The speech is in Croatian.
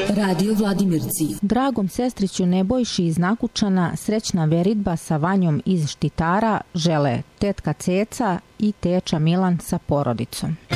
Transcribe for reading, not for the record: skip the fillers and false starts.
Radio Vladimirci. Dragom sestriću Nebojši iz Nakučana srećna veritba sa Vanjom iz Štitara žele tetka Ceca i teča Milan sa porodicom.